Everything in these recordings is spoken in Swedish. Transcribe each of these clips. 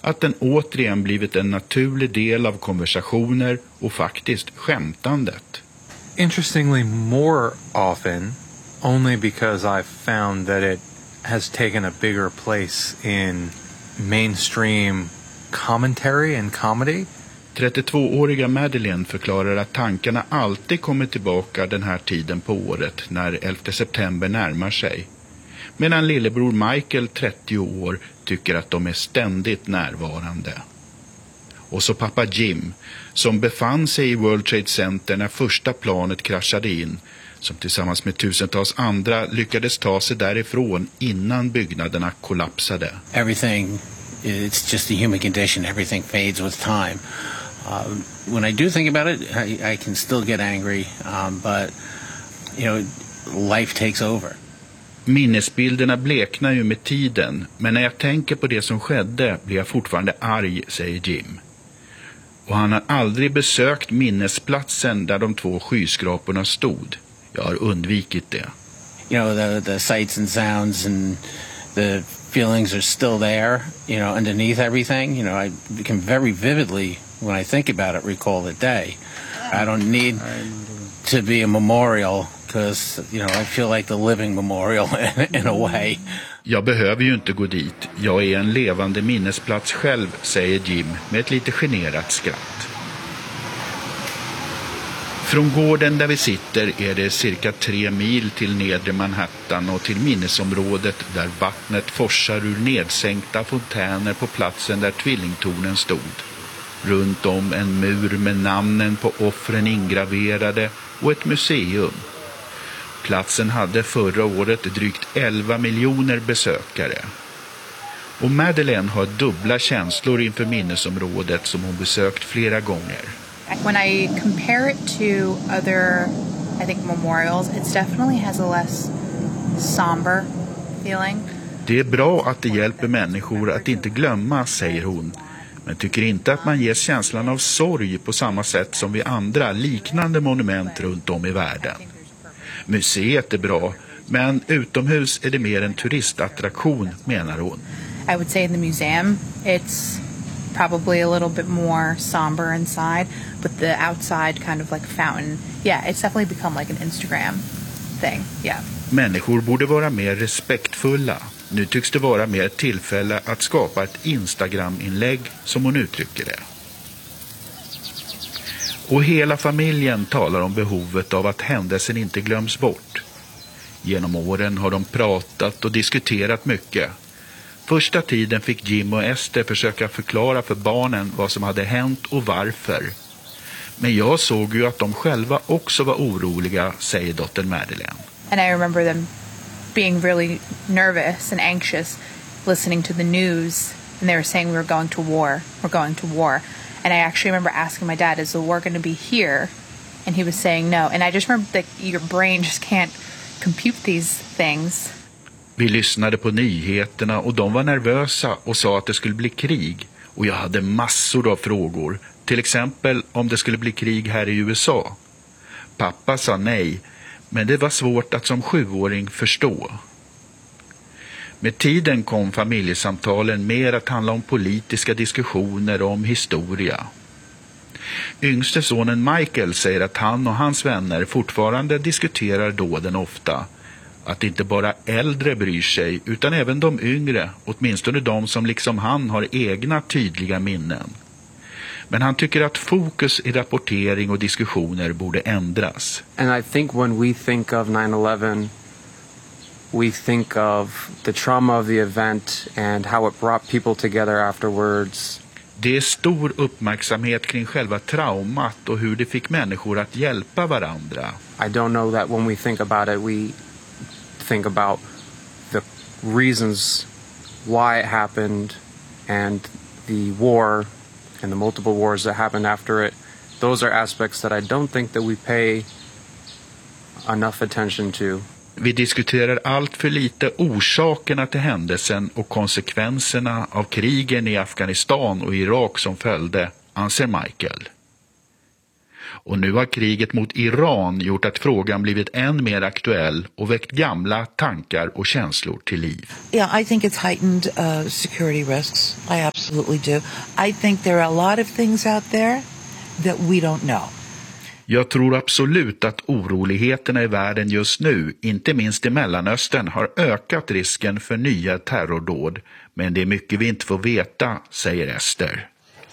att den återigen blivit en naturlig del av konversationer och faktiskt skämtandet. Interestingly, more often, only because I've found that it has taken a bigger place in mainstream commentary and comedy. 32-åriga Madeleine förklarar att tankarna alltid kommer tillbaka den här tiden på året när 11 september närmar sig. Medan lillebror Michael, 30 år, tycker att de är ständigt närvarande. Och så pappa Jim, som befann sig i World Trade Center när första planet kraschade in, som tillsammans med tusentals andra lyckades ta sig därifrån innan byggnaderna kollapsade. Everything, it's just the human condition. Everything fades with time. When I do think about it, I can still get angry, but life takes over. Minnesbilderna bleknar ju med tiden, men när jag tänker på det som skedde blir jag fortfarande arg, säger Jim. Och han har aldrig besökt minnesplatsen där de 2 skyskraporna stod. Jag har undvikit det. The sights and sounds and the feelings are still there, underneath everything. I can very vividly, when I think about it, recall the day. I don't need to be a memorial because, I feel like the living memorial in a way. Jag behöver ju inte gå dit. Jag är en levande minnesplats själv, säger Jim med ett lite generat skratt. Från gården där vi sitter är det cirka 3 mil till nedre Manhattan och till minnesområdet där vattnet forsar ur nedsänkta fontäner på platsen där tvillingtornen stod. Runt om en mur med namnen på offren ingraverade och ett museum. Platsen hade förra året drygt 11 miljoner besökare. Och Madeleine har dubbla känslor inför minnesområdet som hon besökt flera gånger. When I compare it to other, I think, memorials, it definitely has a less somber feeling. Det är bra att det hjälper människor att inte glömma, säger hon. Men tycker inte att man ges känslan av sorg på samma sätt som vid andra liknande monument runt om i världen. Museet är bra, men utomhus är det mer en turistattraktion, menar hon. I would say in the museum, it's probably a little bit more somber inside, but the outside kind of like fountain, yeah, it's definitely become like an Instagram thing, yeah. Människor borde vara mer respektfulla. Nu tycks det vara mer tillfälle att skapa ett Instagram-inlägg, som hon uttrycker det. Och hela familjen talar om behovet av att händelsen inte glöms bort. Genom åren har de pratat och diskuterat mycket. Första tiden fick Jim och Esther försöka förklara för barnen vad som hade hänt och varför. Men jag såg ju att de själva också var oroliga, säger dottern Madeleine. And I remember them being really nervous and anxious listening to the news, and they were saying we're going to war. And I actually remember asking my dad, is the war going to be here? And he was saying no. And I just remember that your brain just can't compute these things. Vi lyssnade på nyheterna och de var nervösa och sa att det skulle bli krig. Och jag hade massor av frågor. Till exempel om det skulle bli krig här i USA. Pappa sa nej, men det var svårt att som 7-åring förstå. Med tiden kom familjesamtalen mer att handla om politiska diskussioner och om historia. Yngste sonen Michael säger att han och hans vänner fortfarande diskuterar dåden ofta. Att inte bara äldre bryr sig utan även de yngre, åtminstone de som liksom han har egna tydliga minnen. Men han tycker att fokus i rapportering och diskussioner borde ändras. And I think when we think of 9/11, we think of the trauma of the event and how it brought people together afterwards. Det är stor uppmärksamhet kring själva traumat och hur det fick människor att hjälpa varandra. I don't know that when we think about it, we think about the reasons why it happened and the war and the multiple wars that happened after it. Those are aspects that I don't think that we pay enough attention to. Vi diskuterar allt för lite orsakerna till händelsen och konsekvenserna av krigen i Afghanistan och Irak som följde, anser Michael. Och nu har kriget mot Iran gjort att frågan blivit än mer aktuell och väckt gamla tankar och känslor till liv. Yeah, I think it's heightened security risks. I absolutely do. I think there are a lot of things out there that we don't know. Jag tror absolut att oroligheterna i världen just nu, inte minst i Mellanöstern, har ökat risken för nya terrordåd. Men det är mycket vi inte får veta, säger Ester.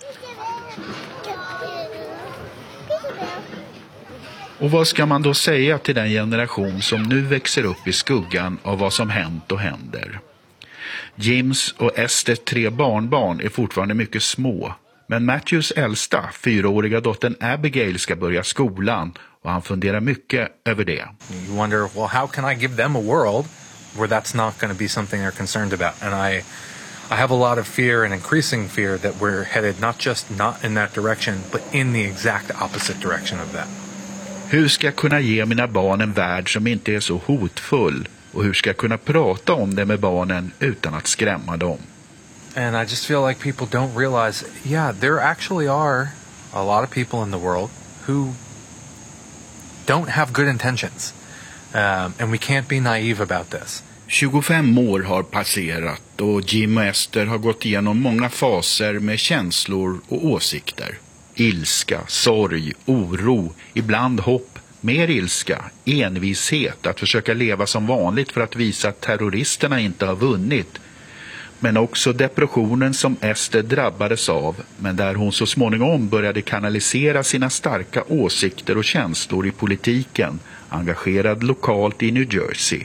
Och vad ska man då säga till den generation som nu växer upp i skuggan av vad som hänt och händer? Jims och Esters 3 barnbarn är fortfarande mycket små. Men Matthews äldsta, 4-åriga dottern Abigail ska börja skolan och han funderar mycket över det. You wonder, well, how can I give them a world where that's not going to be something they're concerned about? And I have a lot of fear and increasing fear that we're headed not in that direction, but in the exact opposite direction of that. Hur ska jag kunna ge mina barn en värld som inte är så hotfull? Och hur ska jag kunna prata om det med barnen utan att skrämma dem? And I just feel like people don't realize, yeah, there actually are a lot of people in the world who don't have good intentions. And we can't be naive about this. 25 år har passerat och Jim och Ester har gått igenom många faser med känslor och åsikter. Ilska, sorg, oro, ibland hopp, mer ilska, envishet att försöka leva som vanligt för att visa att terroristerna inte har vunnit. Men också depressionen som Ester drabbades av, men där hon så småningom började kanalisera sina starka åsikter och känslor i politiken, engagerad lokalt i New Jersey.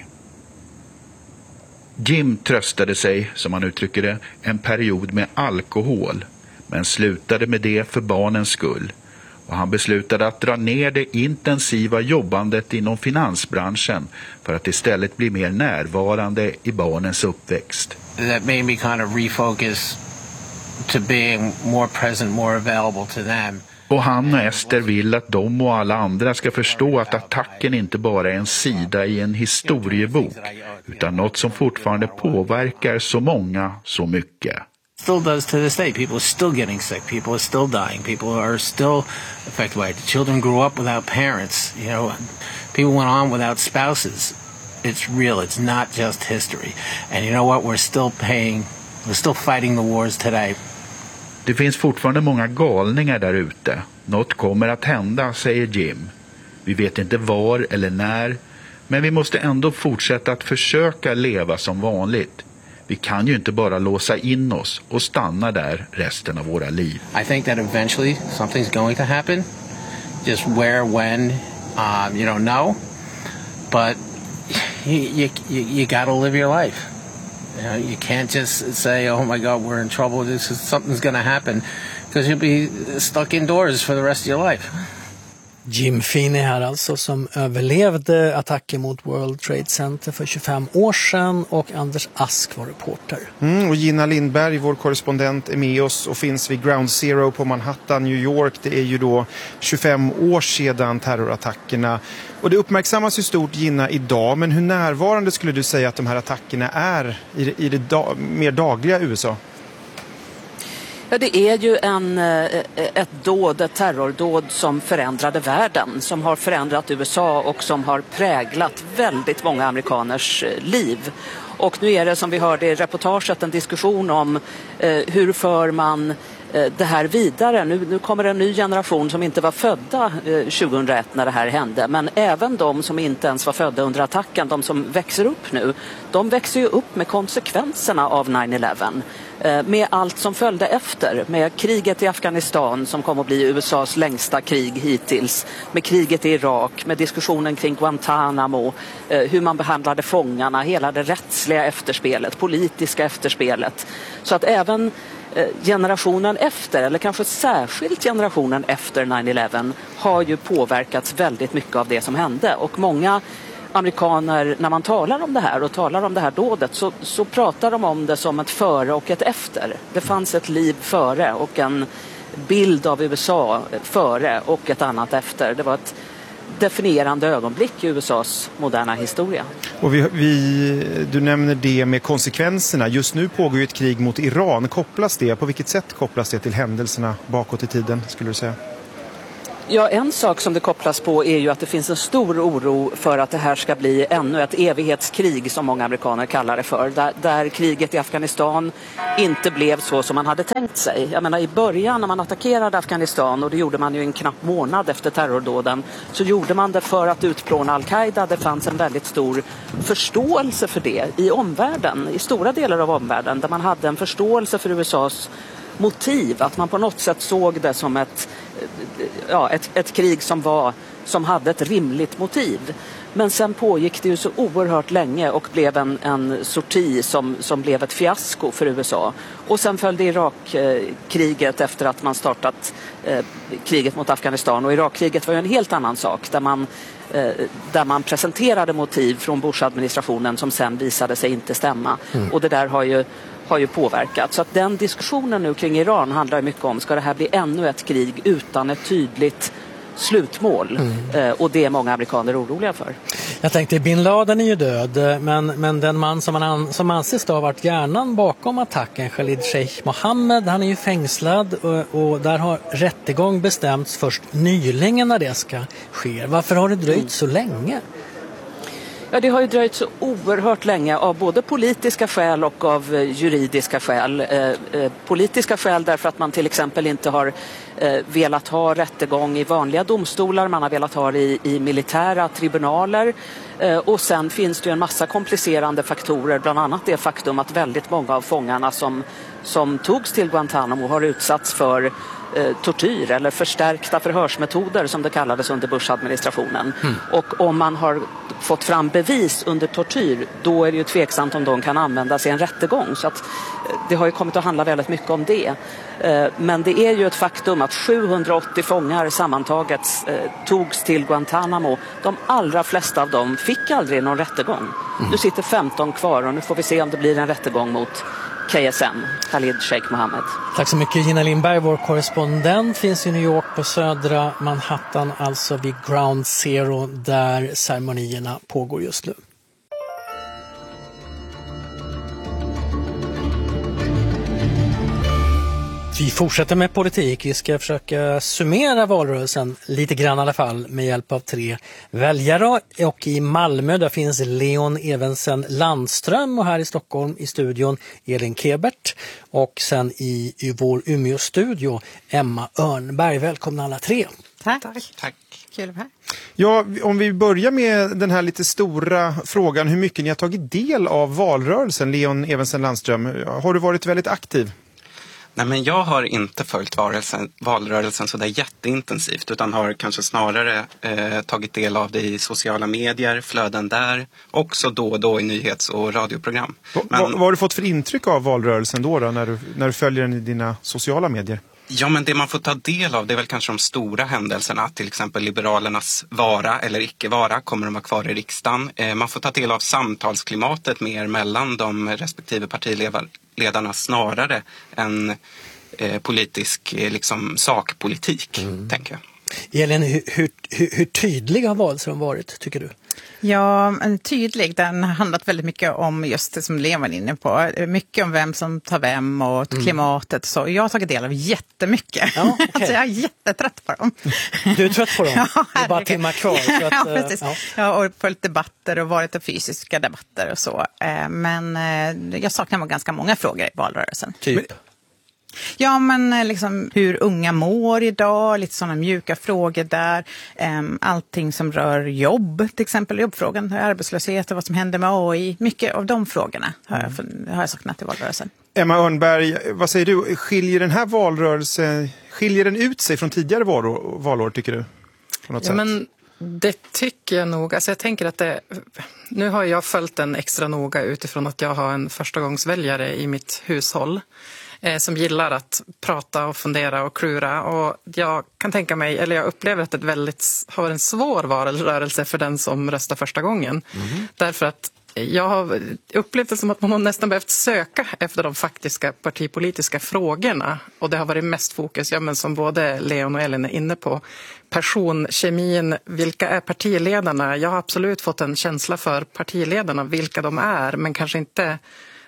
Jim tröstade sig, som han uttrycker det, en period med alkohol, men slutade med det för barnens skull. Och han beslutade att dra ner det intensiva jobbandet inom finansbranschen för att istället bli mer närvarande i barnens uppväxt. That made me kind of refocus to being more present, more available to them. Och han och Ester vill att de och alla andra ska förstå att attacken inte bara är en sida i en historiebok, utan något som fortfarande påverkar så många så mycket. Still does to this day. People are still getting sick. People are still dying. People are still affected by it. Children grew up without parents. You know, people went on without spouses. It's real. It's not just history. And you know what? We're still fighting the wars today. Det finns fortfarande många galningar där ute. Något kommer att hända, säger Jim. Vi vet inte var eller när, men vi måste ändå fortsätta att försöka leva som vanligt. Vi kan ju inte bara låsa in oss och stanna där resten av våra liv. I think that eventually something's going to happen. Just where, when, you don't know. But you got to live your life. You know, you can't just say, oh my God, we're in trouble. Something's going to happen. Because you'll be stuck indoors for the rest of your life. Jim Feeney här alltså, som överlevde attacken mot World Trade Center för 25 år sedan, och Anders Ask var reporter. Och Gina Lindberg, vår korrespondent, är med oss och finns vid Ground Zero på Manhattan, New York. Det är ju då 25 år sedan terrorattackerna. Och det uppmärksammas ju stort, Gina, idag. Men hur närvarande skulle du säga att de här attackerna är i det mer dagliga USA? Ja, det är ju ett terrordåd som förändrade världen, som har förändrat USA och som har präglat väldigt många amerikaners liv. Och nu är det, som vi hörde i reportaget, en diskussion om hur för man det här vidare. Nu kommer en ny generation som inte var födda 2001 när det här hände. Men även de som inte ens var födda under attacken, de som växer upp nu, de växer ju upp med konsekvenserna av 9/11. Med allt som följde efter, med kriget i Afghanistan som kom att bli USAs längsta krig hittills, med kriget i Irak, med diskussionen kring Guantanamo, hur man behandlade fångarna, hela det rättsliga efterspelet, politiska efterspelet. Så att även generationen efter, eller kanske särskilt generationen efter 9/11, har ju påverkats väldigt mycket av det som hände. Och många amerikaner, när man talar om det här och talar om det här dådet, så pratar de om det som ett före och ett efter. Det fanns ett liv före och en bild av USA före och ett annat efter. Det var ett definierande ögonblick i USAs moderna historia. Och du nämner det med konsekvenserna. Just nu pågår ju ett krig mot Iran. På vilket sätt kopplas det till händelserna bakåt i tiden, skulle du säga? Ja, en sak som det kopplas på är ju att det finns en stor oro för att det här ska bli ännu ett evighetskrig som många amerikaner kallar det för. Där kriget i Afghanistan inte blev så som man hade tänkt sig. Jag menar, i början när man attackerade Afghanistan, och det gjorde man ju en knapp månad efter terrordåden, så gjorde man det för att utplåna Al-Qaida. Det fanns en väldigt stor förståelse för det i omvärlden, i stora delar av omvärlden, där man hade en förståelse för USAs motiv, att man på något sätt såg det som ett krig som hade ett rimligt motiv. Men sen pågick det ju så oerhört länge och blev en sorti som blev ett fiasko för USA. Och sen följde Irakkriget efter att man startat kriget mot Afghanistan. Och Irakkriget var ju en helt annan sak, där man presenterade motiv från Bush-administrationen som sen visade sig inte stämma. Och det där har ju påverkat. Så att den diskussionen nu kring Iran handlar mycket om, ska det här bli ännu ett krig utan ett tydligt slutmål? Och det är många amerikaner oroliga för. Jag tänkte, bin Laden är ju död, men den man som anses då ha varit hjärnan bakom attacken, Khalid Sheikh Mohammed, han är ju fängslad och där har rättegång bestämts först nyligen när det ska ske. Varför har det dröjt så länge? Ja, det har ju dröjt så oerhört länge av både politiska skäl och av juridiska skäl. Politiska skäl därför att man till exempel inte har velat ha rättegång i vanliga domstolar, man har velat ha det i militära tribunaler. Och sen finns det ju en massa komplicerande faktorer, bland annat det faktum att väldigt många av fångarna som togs till Guantanamo har utsatts för tortyr eller förstärkta förhörsmetoder som det kallades under Bush-administrationen. Och om man har fått fram bevis under tortyr, då är det ju tveksamt om de kan användas i en rättegång. Så att det har ju kommit att handla väldigt mycket om det. Men det är ju ett faktum att 780 fångar sammantaget togs till Guantanamo. De allra flesta av dem fick aldrig någon rättegång. Nu sitter 15 kvar och nu får vi se om det blir en rättegång mot KSM, Khalid Sheikh Mohammed. Tack så mycket, Gina Lindberg. Vår korrespondent finns i New York på södra Manhattan, alltså vid Ground Zero där ceremonierna pågår just nu. Vi fortsätter med politik. Vi ska försöka summera valrörelsen lite grann i alla fall med hjälp av 3 väljare. Och i Malmö där finns Leon Evensen Landström och här i Stockholm i studion Elin Kebert. Och sen i vår Umeå-studio Emma Örnberg. Välkomna alla 3. Tack. Kul att vara här. Ja, om vi börjar med den här lite stora frågan, hur mycket ni har tagit del av valrörelsen, Leon Evensen Landström. Har du varit väldigt aktiv? Nej, men jag har inte följt valrörelsen så där jätteintensivt, utan har kanske snarare tagit del av det i sociala medier, flöden där, också då och då i nyhets- och radioprogram. Vad har du fått för intryck av valrörelsen då när du följer den i dina sociala medier? Ja, men det man får ta del av det är väl kanske de stora händelserna, till exempel Liberalernas vara eller icke vara, kommer de vara kvar i riksdagen. Man får ta del av samtalsklimatet mer mellan de respektive partiledarna snarare än politisk sakpolitik, tänker jag. Elin, hur tydlig har valrörelsen varit, tycker du? Ja, tydlig. Den har handlat väldigt mycket om just det som Leon var inne på. Mycket om vem som tar vem och klimatet. Så jag har tagit del av jättemycket. Ja, okay. Alltså jag är jättetrött på dem. Du är trött på dem? Ja, det är bara timmar kvar. Så att, ja, precis. Ja. Jag har följt debatter och varit i fysiska debatter och så. Men jag saknar ganska många frågor i valrörelsen. Typ? Ja, men liksom hur unga mår idag, lite sådana mjuka frågor där. Allting som rör jobb, till exempel jobbfrågan, arbetslöshet och vad som händer med AI. Mycket av de frågorna har jag saknat i valrörelsen. Emma Örnberg, vad säger du? Skiljer den här valrörelsen ut sig från tidigare valår, tycker du? På något sätt? Men det tycker jag nog. Alltså jag tänker att nu har jag följt den extra noga utifrån att jag har en förstagångsväljare i mitt hushåll som gillar att prata och fundera och klura. Och jag kan tänka mig, eller jag upplever att det har en svår valrörelse för den som röstar första gången. Därför att jag har upplevt det som att man har nästan behövt söka efter de faktiska partipolitiska frågorna. Och det har varit mest fokus, men som både Leon och Elin är inne på, personkemin, vilka är partiledarna? Jag har absolut fått en känsla för partiledarna, vilka de är, men kanske inte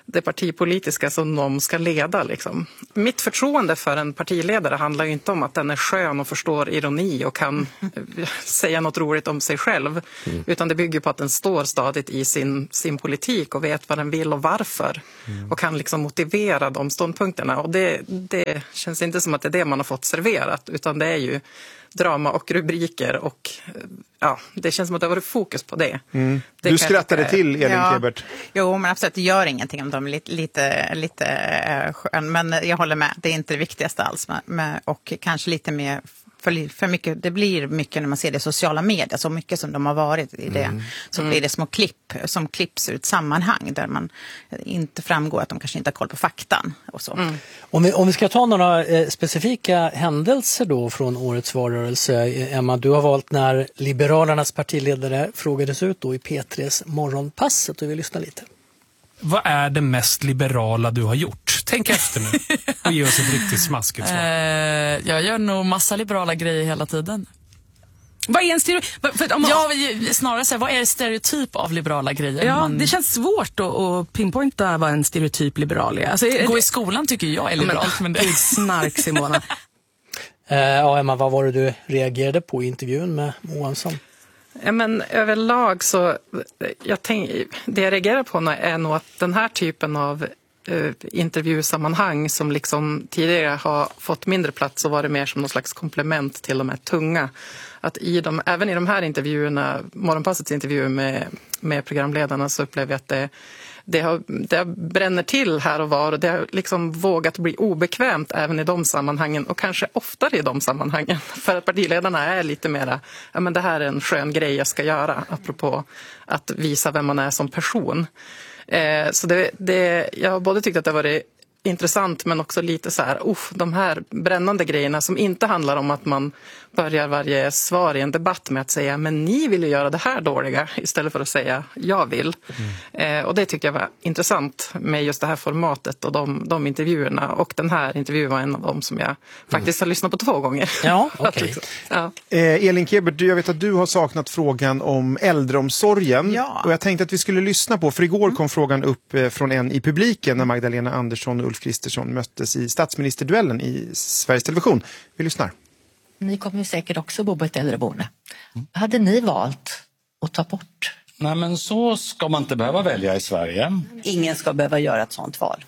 det partipolitiska som de ska leda. Liksom. Mitt förtroende för en partiledare handlar ju inte om att den är skön och förstår ironi och kan säga något roligt om sig själv. Utan det bygger på att den står stadigt i sin politik och vet vad den vill och varför. Och kan liksom motivera de ståndpunkterna. Och det känns inte som att det är det man har fått serverat, utan det är ju drama och rubriker och ja, det känns som att det har varit fokus på det. Du skrattade till, Elin Kebert. Jo, men absolut, det gör ingenting om de är lite skön, men jag håller med, det är inte det viktigaste alls. Och kanske lite mer för mycket, det blir mycket när man ser det i sociala medier, så mycket som de har varit i det, så blir det små klipp som klipps ur ett sammanhang där man inte framgår att de kanske inte har koll på faktan och så. Om vi ska ta några specifika händelser då från årets valrörelse, Emma, du har valt när Liberalernas partiledare frågades ut då i P3s Morgonpasset, och vi lyssnar lite. Vad är det mest liberala du har gjort? Tänk efter nu och ge oss ett riktigt smaskigt svar. Jag gör nog massa liberala grejer hela tiden. Vad är en stereotyp? Snarare säga, vad är en stereotyp av liberala grejer? Ja, det känns svårt att pinpointa vad en stereotyp liberal är. Alltså, gå i skolan tycker jag är liberalt. Men det är snark, Simona. Ja, Emma, vad var det du reagerade på i intervjun med Johansson? Ja, men överlag så det jag reagerar på är nog att den här typen av intervjusammanhang som liksom tidigare har fått mindre plats och varit mer som någon slags komplement till de här tunga. Att även i de här intervjuerna, Morgonpassets intervjuer med programledarna, så upplever jag att det bränner till här och var, och det har liksom vågat bli obekvämt även i de sammanhangen, och kanske oftare i de sammanhangen, för att partiledarna är lite mera, ja men det här är en skön grej jag ska göra, apropå att visa vem man är som person. Så jag har både tyckt att det har varit intressant, men också lite så här, de här brännande grejerna som inte handlar om att man börjar varje svar i en debatt med att säga, men ni vill ju göra det här dåliga, istället för att säga jag vill. Och det tyckte jag var intressant med just det här formatet och de intervjuerna, och den här intervjun var en av dem som jag faktiskt har lyssnat på 2 gånger. Ja, okej. Ja. Elin Kebert, jag vet att du har saknat frågan om äldreomsorgen. Ja. Och jag tänkte att vi skulle lyssna på, för igår kom frågan upp från en i publiken när Magdalena Andersson och Ulf Kristersson möttes i statsministerduellen i Sveriges Television. Vi lyssnar. Ni kommer ju säkert också bo på ett äldreboende. Hade ni valt att ta bort? Nej, men så ska man inte behöva välja i Sverige. Ingen ska behöva göra ett sånt val.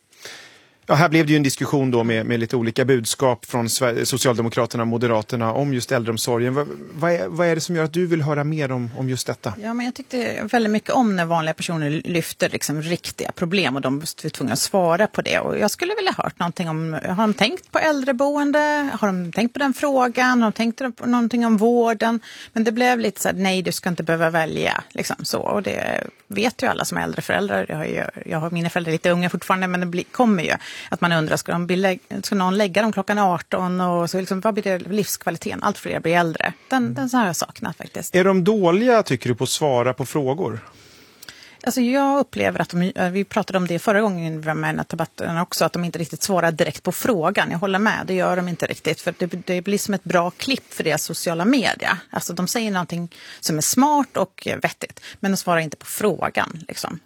Ja, här blev det ju en diskussion då med lite olika budskap från Socialdemokraterna och Moderaterna om just äldreomsorgen. Vad är det som gör att du vill höra mer om just detta? Ja, men jag tyckte väldigt mycket om när vanliga personer lyfter liksom riktiga problem, och de var tvungna att svara på det. Och jag skulle vilja ha hört någonting om, har de tänkt på äldreboende? Har de tänkt på den frågan? Har de tänkt på någonting om vården? Men det blev lite så här, nej, du ska inte behöva välja. Liksom så. Och det vet ju alla som är äldre föräldrar. Jag har mina föräldrar lite unga fortfarande, men det kommer ju att man undrar, ska någon lägga dem klockan 18, och så liksom, vad blir det livskvaliteten? Allt fler blir äldre. Den så har jag saknat faktiskt. Är de dåliga, tycker du, på att svara på frågor? Alltså jag upplever att vi pratade om det förra gången vi var med i den här debatten också, att de inte riktigt svarar direkt på frågan. Jag håller med, det gör de inte riktigt, för det blir som ett bra klipp för deras sociala medier. Alltså de säger någonting som är smart och vettigt, men de svarar inte på frågan liksom.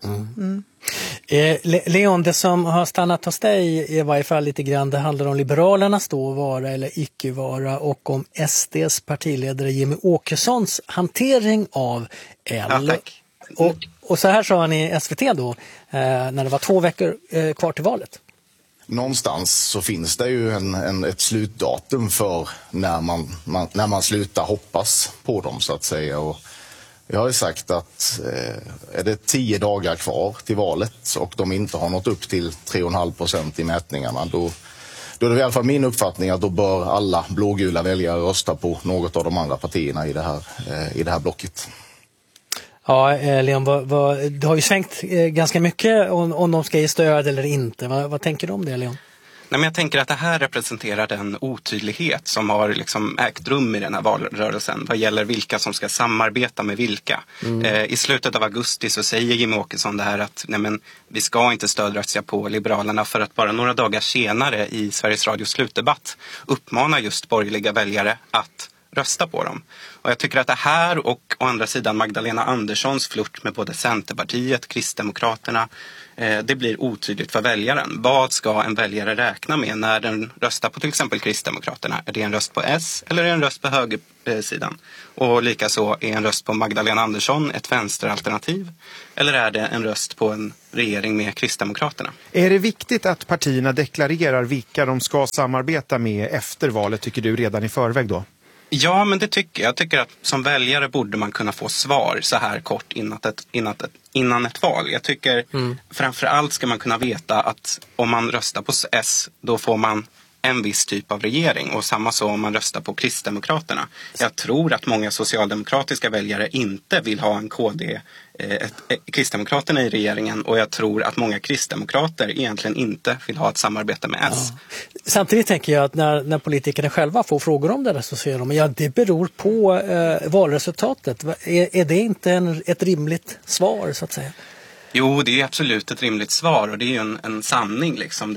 Leon, det som har stannat hos dig i varje fall lite grann, det handlar om Liberalernas då vara eller icke-vara, och om SDs partiledare Jimmy Åkessons hantering av L. Ja, och så här sa han i SVT då, när det var 2 veckor kvar till valet. Någonstans så finns det ju ett slutdatum för när man slutar hoppas på dem, så att säga. Och jag har ju sagt att är det 10 dagar kvar till valet och de inte har nått upp till 3,5% i mätningarna, då är det i alla fall min uppfattning att då bör alla blågula väljare rösta på något av de andra partierna i det här blocket. Ja, Leon, det har ju svängt ganska mycket om de ska ge stöd eller inte. Vad tänker du om det, Leon? Nej, men jag tänker att det här representerar den otydlighet som har liksom ägt rum i den här valrörelsen vad gäller vilka som ska samarbeta med vilka. I slutet av augusti så säger Jimmy Åkesson det här att vi ska inte stödrösta på Liberalerna, för att bara några dagar senare i Sveriges Radios slutdebatt uppmanar just borgerliga väljare att rösta på dem. Och jag tycker att det här och å andra sidan Magdalena Anderssons flört med både Centerpartiet, Kristdemokraterna, det blir otydligt för väljaren. Vad ska en väljare räkna med när den röstar på till exempel Kristdemokraterna? Är det en röst på S eller är det en röst på högersidan? Och likaså är en röst på Magdalena Andersson ett vänsteralternativ? Eller är det en röst på en regering med Kristdemokraterna? Är det viktigt att partierna deklarerar vilka de ska samarbeta med efter valet, tycker du, redan i förväg då? Ja, men det tycker jag. Jag tycker att som väljare borde man kunna få svar så här kort innan ett val. Jag tycker framförallt ska man kunna veta att om man röstar på S, då får man en viss typ av regering. Och samma så om man röstar på Kristdemokraterna. Jag tror att många socialdemokratiska väljare inte vill ha en Kristdemokraterna i regeringen. Och jag tror att många kristdemokrater egentligen inte vill ha ett samarbete med S. Ja. Samtidigt tänker jag att när politikerna själva får frågor om det där så säger de ja, det beror på valresultatet. Är det inte ett rimligt svar så att säga? Jo, det är absolut ett rimligt svar och det är ju en sanning. Liksom.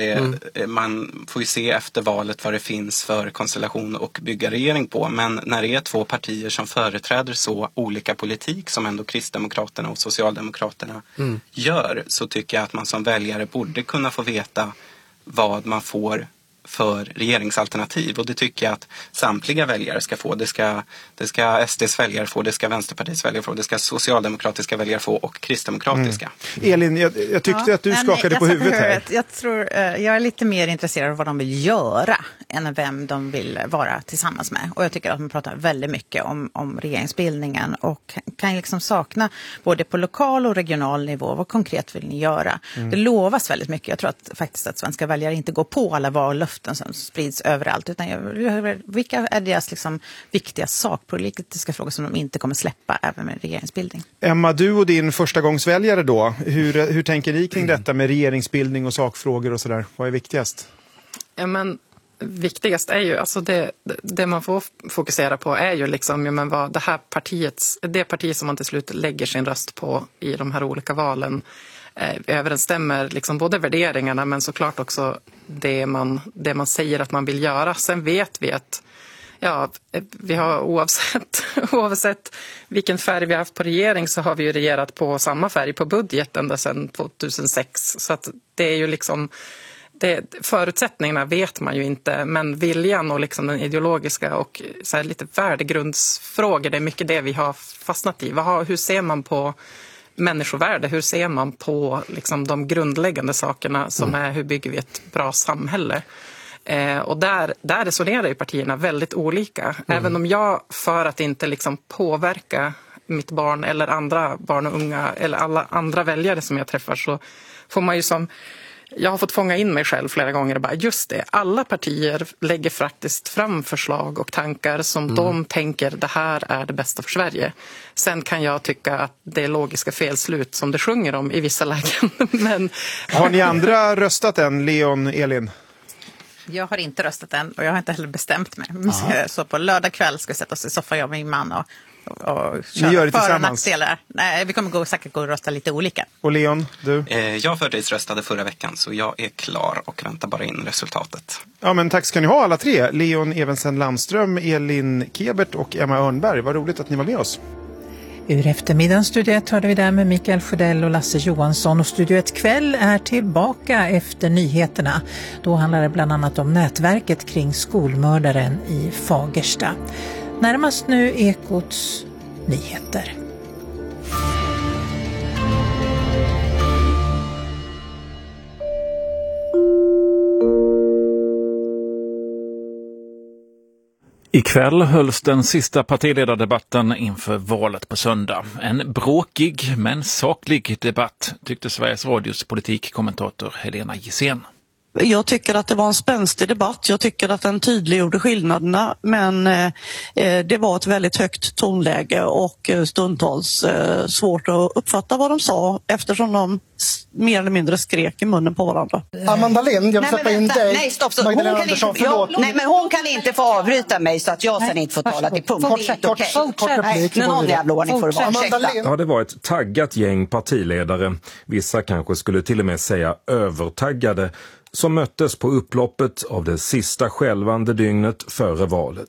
Man får ju se efter valet vad det finns för konstellation och bygga regering på. Men när det är två partier som företräder så olika politik som ändå Kristdemokraterna och Socialdemokraterna gör, så tycker jag att man som väljare borde kunna få veta vad man får för regeringsalternativ. Och det tycker jag att samtliga väljare ska få. Det ska SDs väljare få, det ska Vänsterpartiets väljare få, det ska socialdemokratiska väljare få och kristdemokratiska. Elin, jag tyckte att du skakade på huvudet här. Jag är lite mer intresserad av vad de vill göra än vem de vill vara tillsammans med. Och jag tycker att man pratar väldigt mycket om regeringsbildningen och kan liksom sakna både på lokal och regional nivå. Vad konkret vill ni göra? Det lovas väldigt mycket. Jag tror att svenska väljare inte går på alla vallöften som sprids överallt, utan vilka är deras liksom viktiga sakpolitiska frågor som de inte kommer släppa även med regeringsbildning. Emma, du och din förstagångsväljare då, hur tänker ni kring detta med regeringsbildning och sakfrågor och sådär? Vad är viktigast? Ja, men viktigast är ju, alltså det man får fokusera på är ju liksom, vad det parti som man till slut lägger sin röst på i de här olika valen överensstämmer liksom både värderingarna men såklart också det man säger att man vill göra. Sen vet vi att vi har oavsett vilken färg vi har haft på regering så har vi ju regerat på samma färg på budgeten ända sedan 2006. Så att det är ju liksom förutsättningarna vet man ju inte, men viljan och liksom den ideologiska och så här lite värdegrundsfrågor, det är mycket det vi har fastnat i. Hur ser man på människovärde? Hur ser man på liksom de grundläggande sakerna som är hur bygger vi ett bra samhälle? Och där resonerar ju partierna väldigt olika. Även om jag, för att inte liksom påverka mitt barn eller andra barn och unga eller alla andra väljare som jag träffar, så får man ju jag har fått fånga in mig själv flera gånger och bara just det, alla partier lägger faktiskt fram förslag och tankar som de tänker det här är det bästa för Sverige. Sen kan jag tycka att det är logiska felslut som det sjunger om i vissa lägen. Men har ni andra röstat än, Leon, Elin? Jag har inte röstat än och jag har inte heller bestämt mig. Så på lördag kväll ska vi sätta oss i soffan, jag och min man och köra för- och nackdelar. Nej, vi kommer säkert gå och rösta lite olika. Och Leon, du? Jag förtidsröstade förra veckan så jag är klar och väntar bara in resultatet. Ja, men tack ska ni ha alla tre. Leon Evensen Landström, Elin Kebert och Emma Örnberg. Vad roligt att ni var med oss. Ur eftermiddagens Studio 1 hörde vi där med Mikael Sjödell och Lasse Johansson, och Studio 1 kväll är tillbaka efter nyheterna. Då handlar det bland annat om nätverket kring skolmördaren i Fagersta. Närmast nu Ekots nyheter. Ikväll hölls den sista partiledardebatten inför valet på söndag. En bråkig men saklig debatt, tyckte Sveriges Radios politikkommentator Helena Gissén. Jag tycker att det var en spänstig debatt. Jag tycker att den tydliggjorde skillnaderna, men det var ett väldigt högt tonläge och stundtals svårt att uppfatta vad de sa eftersom de mer eller mindre skrek i munnen på varandra. Amanda Lind, jag vill släppa in dig. Nej, stopp. Hon kan inte få avbryta mig så att jag sen inte får tala till punkt. Kort replik. Någon jävla ordning får det vara. Ja, det var ett taggat gäng partiledare. Vissa kanske skulle till och med säga övertaggade, som möttes på upploppet av det sista skälvande dygnet före valet.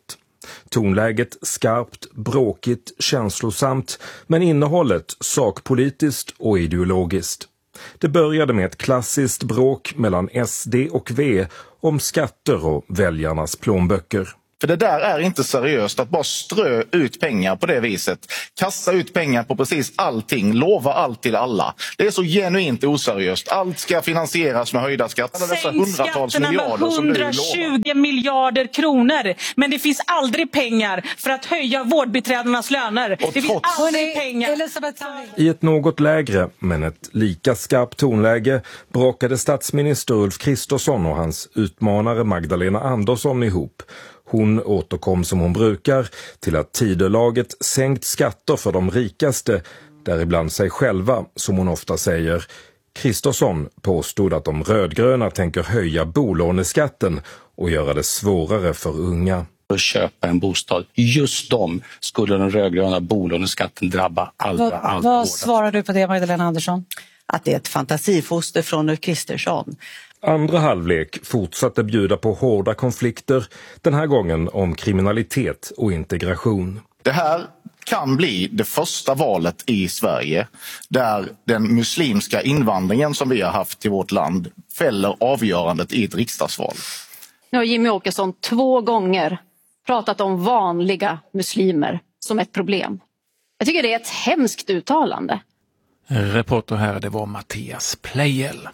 Tonläget skarpt, bråkigt, känslosamt, men innehållet sakpolitiskt och ideologiskt. Det började med ett klassiskt bråk mellan SD och V om skatter och väljarnas plånböcker. För det där är inte seriöst, att bara strö ut pengar på det viset. Kasta ut pengar på precis allting, lova allt till alla. Det är så genuint oseriöst. Allt ska finansieras med höjda skatter. Sänk skatterna med 120 miljarder kronor. Men det finns aldrig pengar för att höja vårdbiträdenas löner. Det finns aldrig pengar. I ett något lägre, men ett lika skarpt tonläge brakade statsminister Ulf Kristersson och hans utmanare Magdalena Andersson ihop. Hon återkom som hon brukar till att Tidölaget sänkt skatter för de rikaste, däribland sig själva, som hon ofta säger. Kristersson påstod att de rödgröna tänker höja bolåneskatten och göra det svårare för unga. Att köpa en bostad, just dem skulle den rödgröna bolåneskatten drabba allra Vad svarar du på det, Magdalena Andersson? Att det är ett fantasifoster från Ulf Kristersson. Andra halvlek fortsatte bjuda på hårda konflikter, den här gången om kriminalitet och integration. Det här kan bli det första valet i Sverige där den muslimska invandringen som vi har haft till vårt land fäller avgörandet i ett riksdagsval. Nu har Jimmie Åkesson 2 gånger pratat om vanliga muslimer som ett problem. Jag tycker det är ett hemskt uttalande. Reporter här, det var Mattias Plejel.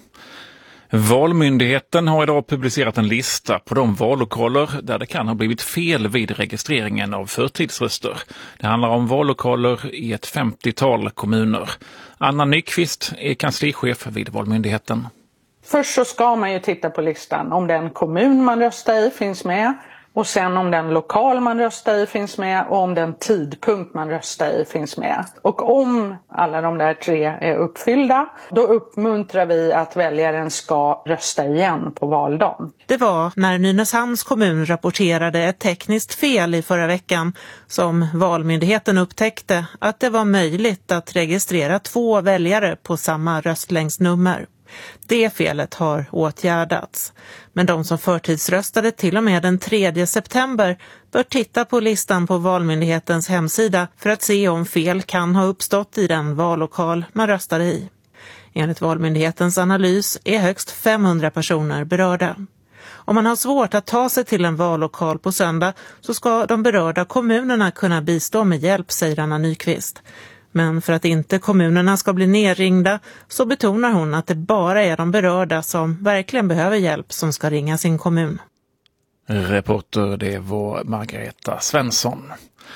Valmyndigheten har idag publicerat en lista på de vallokaler där det kan ha blivit fel vid registreringen av förtidsröster. Det handlar om vallokaler i ett 50-tal kommuner. Anna Nyqvist är kanslichef vid Valmyndigheten. Först så ska man ju titta på listan om den kommun man röstar i finns med. Och sen om den lokal man röstar i finns med och om den tidpunkt man röstar i finns med. Och om alla de där 3 är uppfyllda, då uppmuntrar vi att väljaren ska rösta igen på valdagen. Det var när Nynäshamns kommun rapporterade ett tekniskt fel i förra veckan som Valmyndigheten upptäckte att det var möjligt att registrera 2 väljare på samma röstlängdsnummer. Det felet har åtgärdats. Men de som förtidsröstade till och med den 3 september bör titta på listan på Valmyndighetens hemsida för att se om fel kan ha uppstått i den vallokal man röstade i. Enligt Valmyndighetens analys är högst 500 personer berörda. Om man har svårt att ta sig till en vallokal på söndag så ska de berörda kommunerna kunna bistå med hjälp, säger Anna Nyqvist. Men för att inte kommunerna ska bli nerringda så betonar hon att det bara är de berörda som verkligen behöver hjälp som ska ringa sin kommun. Reporter, det var Margareta Svensson.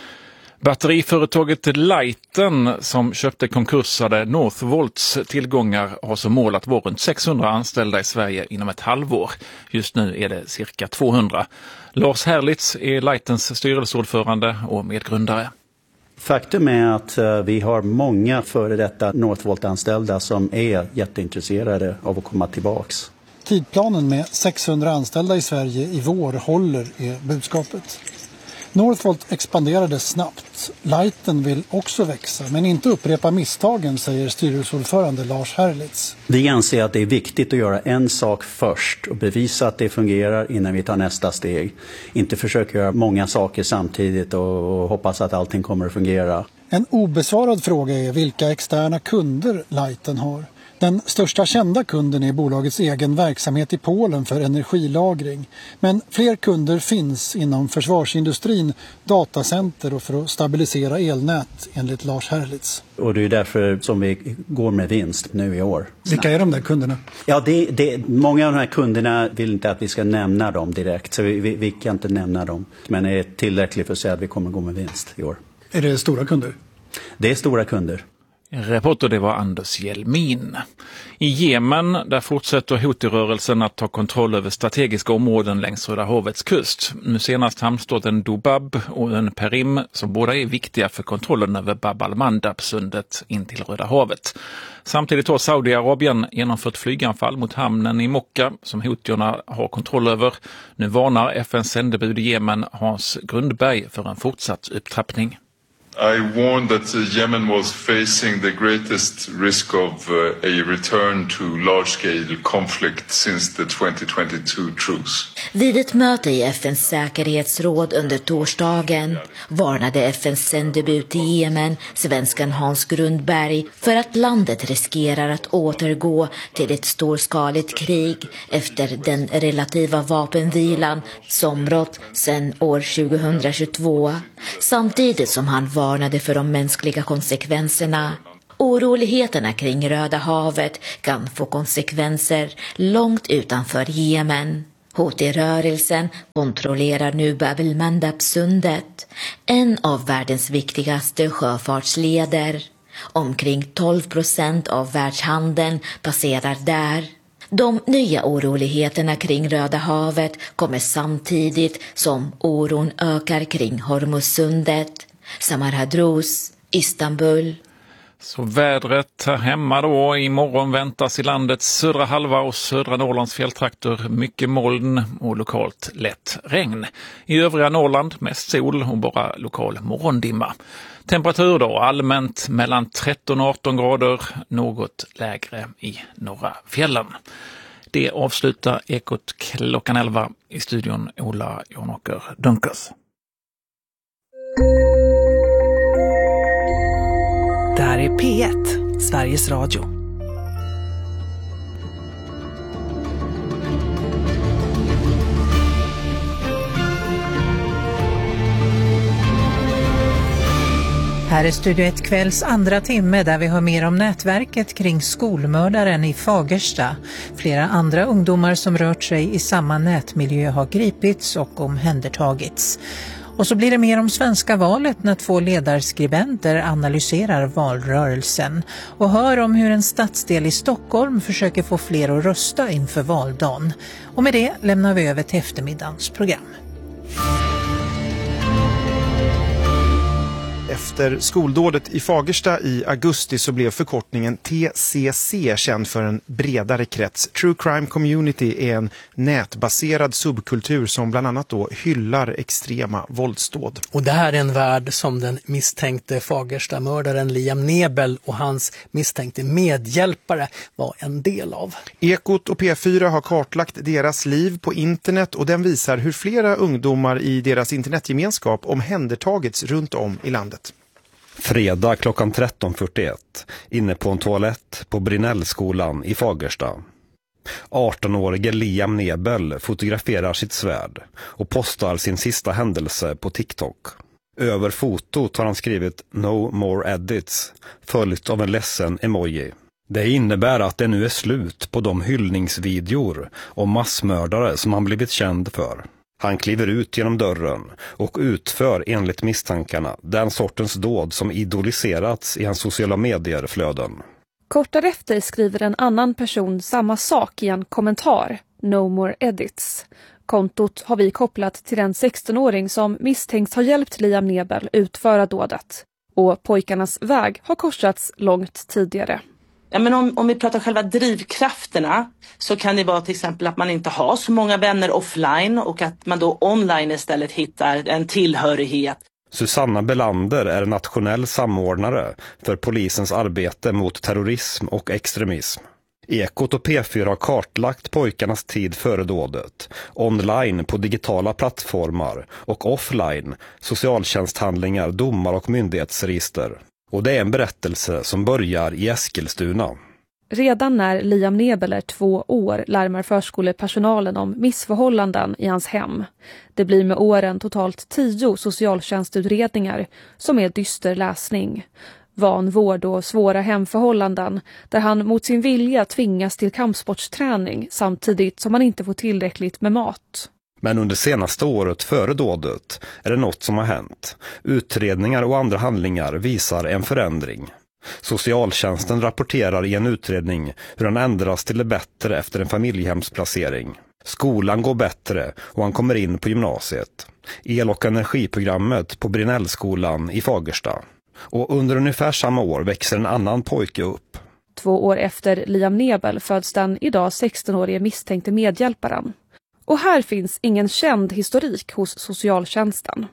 Batteriföretaget Lighten som köpte konkursade Northvolts tillgångar har som mål att vara runt 600 anställda i Sverige inom ett halvår. Just nu är det cirka 200. Lars Herlitz är Lightens styrelseordförande och medgrundare. Faktum är att vi har många före detta Northvolt-anställda som är jätteintresserade av att komma tillbaks. Tidplanen med 600 anställda i Sverige i vår håller är budskapet. Northvolt expanderade snabbt. Lighten vill också växa men inte upprepa misstagen, säger styrelseordförande Lars Herlitz. Vi anser att det är viktigt att göra en sak först och bevisa att det fungerar innan vi tar nästa steg. Inte försöka göra många saker samtidigt och hoppas att allting kommer att fungera. En obesvarad fråga är vilka externa kunder Lighten har. Den största kända kunden är bolagets egen verksamhet i Polen för energilagring. Men fler kunder finns inom försvarsindustrin, datacenter och för att stabilisera elnät, enligt Lars Herlitz. Och det är därför som vi går med vinst nu i år. Vilka är de där kunderna? Ja, många av de här kunderna vill inte att vi ska nämna dem direkt, så vi kan inte nämna dem. Men det är tillräckligt för att säga att vi kommer gå med vinst i år. Är det stora kunder? Det är stora kunder. Reporter, det var Anders Hjelmin. I Jemen där fortsätter Houthi-rörelsen att ta kontroll över strategiska områden längs Röda havets kust. Nu senast hamnstaden Dubab och ön Perim som båda är viktiga för kontrollen över Bab al-Mandab-sundet in till Röda havet. Samtidigt har Saudiarabien genomfört flyganfall mot hamnen i Mokka som Houthierna har kontroll över. Nu varnar FN:s sändebud i Jemen Hans Grundberg för en fortsatt upptrappning. I warned that Yemen was facing the greatest risk of a return to large-scale conflict since the 2022 truce. Vid ett möte i FNs säkerhetsråd under torsdagen varnade FNs sändebud i Jemen, svenskan Hans Grundberg, för att landet riskerar att återgå till ett storskaligt krig efter den relativa vapenvilan som rått sedan år 2022, samtidigt som han varnade för de mänskliga konsekvenserna. Oroligheterna kring Röda havet kan få konsekvenser långt utanför Jemen. Houthi-rörelsen kontrollerar nu Bab el-Mandab-sundet, en av världens viktigaste sjöfartsleder. Omkring 12% av världshandeln passerar där. De nya oroligheterna kring Röda havet kommer samtidigt som oron ökar kring Hormuzsundet. Samar Hadrous, Istanbul. Så vädret här hemma då. Imorgon väntas i landets södra halva och södra Norrlands fjälltrakter mycket moln och lokalt lätt regn. I övriga Norrland mest sol och bara lokal morgondimma. Temperatur då allmänt mellan 13 och 18 grader, något lägre i norra fjällen. Det avslutar Ekot klockan 11 i studion Ola Jonåker Dunkers. Det här är P1, Sveriges Radio. Här är Studio 1 kvälls andra timme där vi hör mer om nätverket kring skolmördaren i Fagersta. Flera andra ungdomar som rört sig i samma nätmiljö har gripits och omhändertagits. Och så blir det mer om svenska valet när 2 ledarskribenter analyserar valrörelsen och hör om hur en stadsdel i Stockholm försöker få fler att rösta inför valdagen. Och med det lämnar vi över till eftermiddagens program. Efter skoldådet i Fagersta i augusti så blev förkortningen TCC känd för en bredare krets. True Crime Community är en nätbaserad subkultur som bland annat då hyllar extrema våldsdåd. Och det här är en värld som den misstänkte Fagersta-mördaren Liam Nebel och hans misstänkte medhjälpare var en del av. Ekot och P4 har kartlagt deras liv på internet och den visar hur flera ungdomar i deras internetgemenskap omhändertagits runt om i landet. Fredag klockan 13.41 inne på en toalett på Brinnellskolan i Fagersta. 18-årige Liam Nebel fotograferar sitt svärd och postar sin sista händelse på TikTok. Över fotot har han skrivit "No more edits" följt av en ledsen emoji. Det innebär att det nu är slut på de hyllningsvideor om massmördare som han blivit känd för. Han kliver ut genom dörren och utför enligt misstankarna den sortens dåd som idoliserats i hans sociala medier-flöden. Kort därefter skriver en annan person samma sak i en kommentar, "No more edits". Kontot har vi kopplat till den 16-åring som misstänks ha hjälpt Liam Nebel utföra dådet. Och pojkarnas väg har korsats långt tidigare. Ja, men om vi pratar själva drivkrafterna så kan det vara till exempel att man inte har så många vänner offline och att man då online istället hittar en tillhörighet. Susanna Belander är nationell samordnare för polisens arbete mot terrorism och extremism. Ekot och P4 har kartlagt pojkarnas tid före dådet, online på digitala plattformar och offline, socialtjänsthandlingar, domar och myndighetsregister. Och det är en berättelse som börjar i Eskilstuna. Redan när Liam Nebel är 2 år larmar förskolepersonalen om missförhållanden i hans hem. Det blir med åren totalt 10 socialtjänstutredningar som är dyster läsning. Vanvård och svåra hemförhållanden där han mot sin vilja tvingas till kampsportsträning samtidigt som han inte får tillräckligt med mat. Men under senaste året före dådet är det något som har hänt. Utredningar och andra handlingar visar en förändring. Socialtjänsten rapporterar i en utredning hur han ändras till det bättre efter en familjehemsplacering. Skolan går bättre och han kommer in på gymnasiet. El- och energiprogrammet på Brinnellskolan i Fagersta. Och under ungefär samma år växer en annan pojke upp. 2 år efter Liam Nebel föds den idag 16-årige misstänkte medhjälparen. Och här finns ingen känd historik hos socialtjänsten.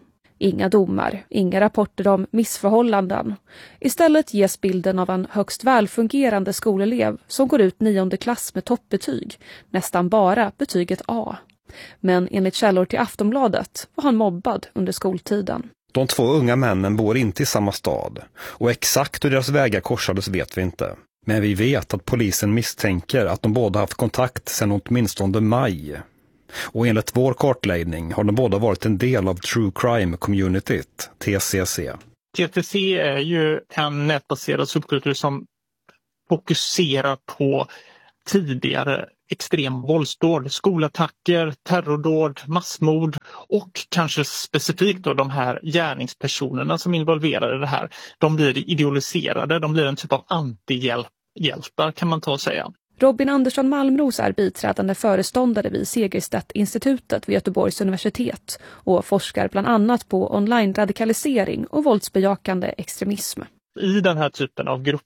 Inga domar, inga rapporter om missförhållanden. Istället ges bilden av en högst välfungerande skolelev som går ut 9:e klass med toppbetyg, nästan bara betyget A. Men enligt källor till Aftonbladet var han mobbad under skoltiden. De 2 unga männen bor inte i samma stad och exakt hur deras vägar korsades vet vi inte. Men vi vet att polisen misstänker att de båda haft kontakt sedan åtminstone maj. Och enligt vår kartläggning har de båda varit en del av True Crime-communityt, TCC. TCC är ju en nätbaserad subkultur som fokuserar på tidigare extrem våldsdåd, skolattacker, terrordåd, massmord och kanske specifikt då de här gärningspersonerna som involverar i det här. De blir idealiserade, de blir en typ av antihjältar kan man ta och säga. Robin Andersson Malmros är biträdande föreståndare vid Segerstedt-institutet vid Göteborgs universitet och forskar bland annat på online-radikalisering och våldsbejakande extremism. I den här typen av grupper,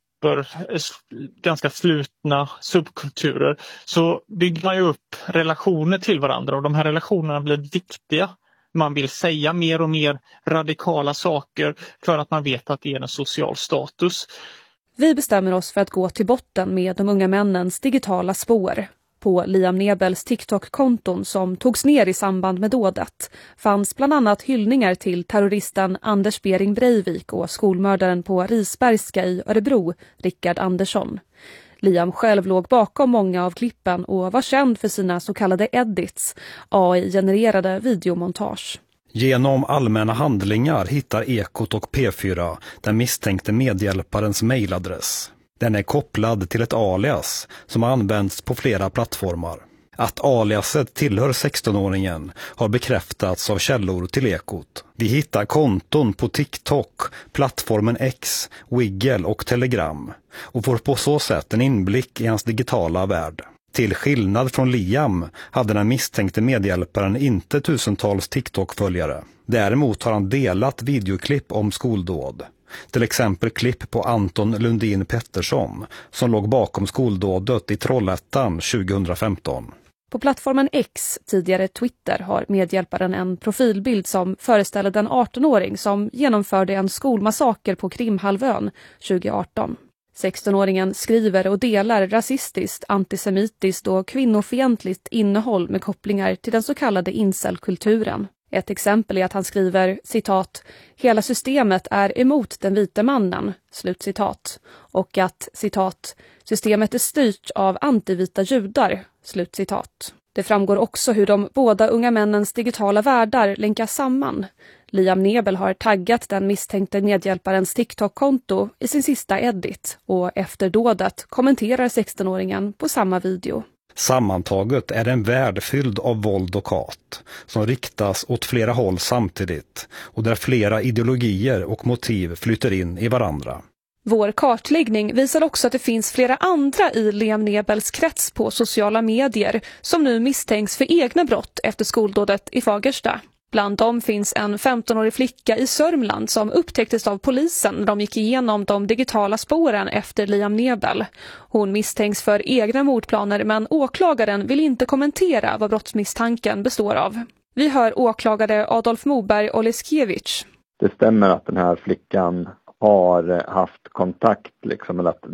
ganska slutna subkulturer, så bygger man ju upp relationer till varandra och de här relationerna blir viktiga. Man vill säga mer och mer radikala saker för att man vet att det är en social status. Vi bestämmer oss för att gå till botten med de unga männens digitala spår. På Liam Nebels TikTok-konton som togs ner i samband med dådet fanns bland annat hyllningar till terroristen Anders Behring Breivik och skolmördaren på Risbergska i Örebro, Rickard Andersson. Liam själv låg bakom många av klippen och var känd för sina så kallade edits, AI-genererade videomontage. Genom allmänna handlingar hittar Ekot och P4 den misstänkte medhjälparens mejladress. Den är kopplad till ett alias som används på flera plattformar. Att aliaset tillhör 16-åringen har bekräftats av källor till Ekot. Vi hittar konton på TikTok, plattformen X, Wiggle och Telegram och får på så sätt en inblick i hans digitala värld. Till skillnad från Liam hade den misstänkte medhjälparen inte tusentals TikTok-följare. Däremot har han delat videoklipp om skoldåd. Till exempel klipp på Anton Lundin Pettersson som låg bakom skoldådet i Trollhättan 2015. På plattformen X, tidigare Twitter, har medhjälparen en profilbild som föreställer den 18-åring som genomförde en skolmassaker på Krimhalvön 2018. 16-åringen skriver och delar rasistiskt, antisemitiskt och kvinnofientligt innehåll med kopplingar till den så kallade incelkulturen. Ett exempel är att han skriver, citat, hela systemet är emot den vita mannen, slutcitat. Och att, citat, systemet är styrt av antivita judar, slutcitat. Det framgår också hur de båda unga männens digitala världar länkas samman. Liam Nebel har taggat den misstänkte medhjälparens TikTok-konto i sin sista edit och efter dådet kommenterar 16-åringen på samma video. Sammantaget är det en värld fylld av våld och hat som riktas åt flera håll samtidigt och där flera ideologier och motiv flyter in i varandra. Vår kartläggning visar också att det finns flera andra i Liam Nebels krets på sociala medier som nu misstänks för egna brott efter skoldådet i Fagersta. Bland dem finns en 15-årig flicka i Sörmland som upptäcktes av polisen när de gick igenom de digitala spåren efter Liam Nebel. Hon misstänks för egna mordplaner men åklagaren vill inte kommentera vad brottsmisstanken består av. Vi hör åklagare Adolf Moberg Oleskiewicz. Det stämmer att den här flickan har haft kontakt, eller att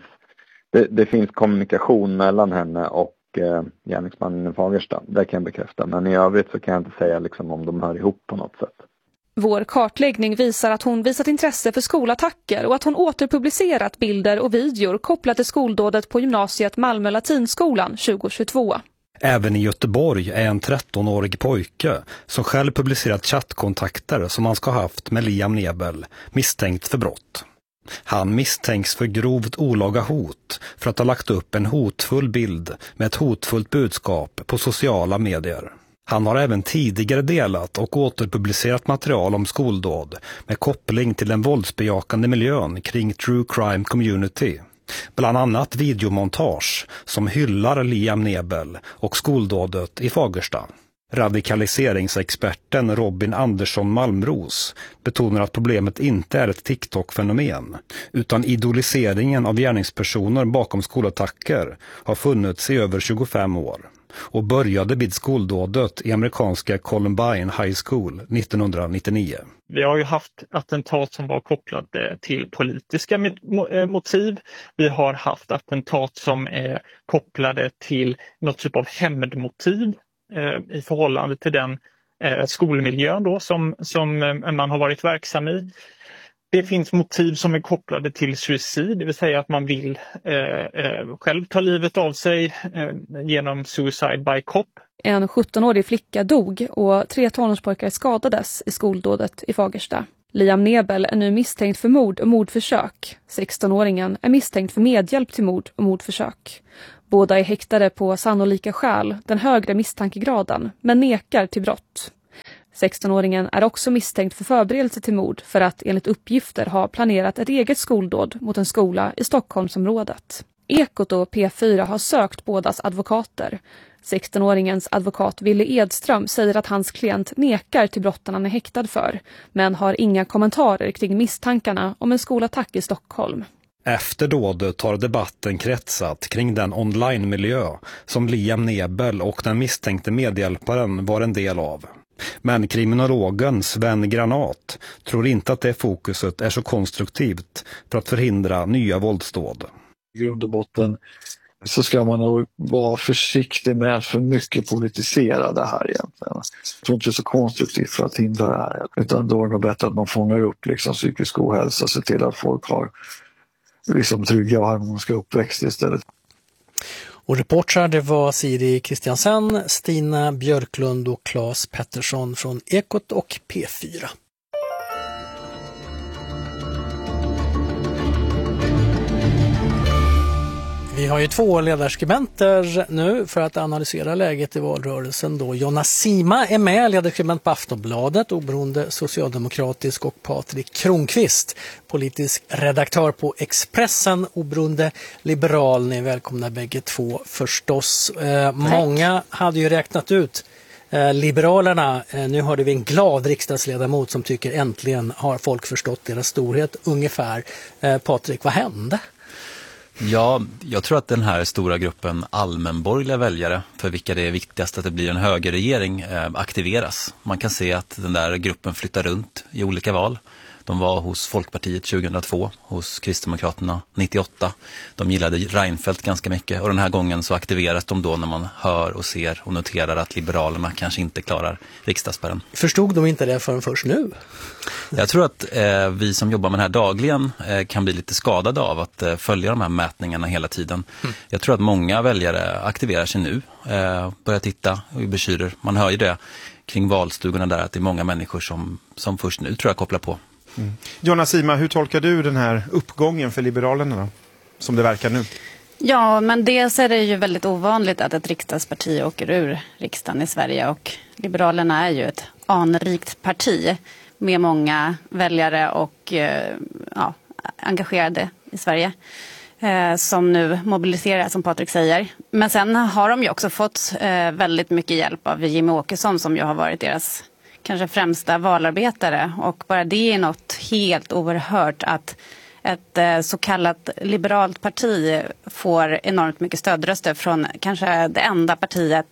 det finns kommunikation mellan henne och gärningsmannen i Fagersta. Det kan jag bekräfta, men i övrigt så kan jag inte säga om de hör ihop på något sätt. Vår kartläggning visar att hon visat intresse för skolattacker och att hon återpublicerat bilder och videor kopplat till skoldådet på gymnasiet Malmö Latinskolan 2022. Även i Göteborg är en 13-årig pojke som själv publicerat chattkontakter som han ska ha haft med Liam Nebel misstänkt för brott. Han misstänks för grovt olaga hot för att ha lagt upp en hotfull bild med ett hotfullt budskap på sociala medier. Han har även tidigare delat och återpublicerat material om skoldåd med koppling till den våldsbejakande miljön kring True Crime Community. Bland annat videomontage som hyllar Liam Nebel och skoldådet i Fagersta. Radikaliseringsexperten Robin Andersson Malmros betonar att problemet inte är ett TikTok-fenomen utan idoliseringen av gärningspersoner bakom skolattacker har funnits i över 25 år. och började vid skoldådet i amerikanska Columbine High School 1999. Vi har ju haft attentat som var kopplade till politiska motiv. Vi har haft attentat som är kopplade till något typ av hämndmotiv i förhållande till den skolmiljön då som man har varit verksam i. Det finns motiv som är kopplade till suicid, det vill säga att man vill själv ta livet av sig genom suicide by cop. En 17-årig flicka dog och 3 tonårspojkar skadades i skoldådet i Fagersta. Liam Nebel är nu misstänkt för mord och mordförsök. 16-åringen är misstänkt för medhjälp till mord och mordförsök. Båda är häktade på sannolika skäl, den högre misstankegraden, men nekar till brott. 16-åringen är också misstänkt för förberedelse till mord för att enligt uppgifter ha planerat ett eget skoldåd mot en skola i Stockholmsområdet. Ekot och P4 har sökt bådas advokater. 16-åringens advokat Ville Edström säger att hans klient nekar till brotten han är häktad för, men har inga kommentarer kring misstankarna om en skolattack i Stockholm. Efter dådet har debatten kretsat kring den online-miljö som Liam Nebel och den misstänkte medhjälparen var en del av. Men kriminologen Sven Granat tror inte att det fokuset är så konstruktivt för att förhindra nya våldsdåd. I grund och botten så ska man nog vara försiktig med att för mycket politisera det här egentligen. Jag tror inte det är så konstruktivt för att hindra det här. Utan då är det nog bättre att man fångar upp liksom psykisk ohälsa och ser till att folk har liksom trygga och harmoniska uppväxt istället. Och reportrar det var Siri Kristiansen, Stina Björklund och Claes Pettersson från Ekot och P4. Vi har ju 2 ledarskribenter nu för att analysera läget i valrörelsen. Då Jonna Sima är med, ledarskribent på Aftonbladet, oberoende socialdemokratisk, och Patrik Kronqvist, politisk redaktör på Expressen, oberoende liberal. Ni är välkomna bägge två förstås. Många hade ju räknat ut Liberalerna. Nu hörde vi en glad riksdagsledamot som tycker äntligen har folk förstått deras storhet ungefär. Patrik, vad hände? Ja, jag tror att den här stora gruppen allmänborgerliga väljare, för vilka det är viktigast att det blir en högerregering, aktiveras. Man kan se att den där gruppen flyttar runt i olika val. De var hos Folkpartiet 2002, hos Kristdemokraterna 98. De gillade Reinfeldt ganska mycket, och den här gången så aktiveras de då när man hör och ser och noterar att Liberalerna kanske inte klarar riksdagsspärren. Förstod de inte det förrän först nu? Jag tror att vi som jobbar med det här dagligen kan bli lite skadade av att följa de här mätningarna hela tiden. Jag tror att många väljare aktiverar sig nu, börjar titta i broschyrer. Man hör ju det kring valstugorna där, att det är många människor som först nu tror jag kopplar på. Jonna Sima, hur tolkar du den här uppgången för Liberalerna då, som det verkar nu? Ja, men dels är det ju väldigt ovanligt att ett riksdagsparti åker ur riksdagen i Sverige, och Liberalerna är ju ett anrikt parti med många väljare och engagerade i Sverige som nu mobiliserar, som Patrik säger. Men sen har de ju också fått väldigt mycket hjälp av Jimmie Åkesson, som ju har varit deras kanske främsta valarbetare, och bara det är något helt oerhört att ett så kallat liberalt parti får enormt mycket stödröster från kanske det enda partiet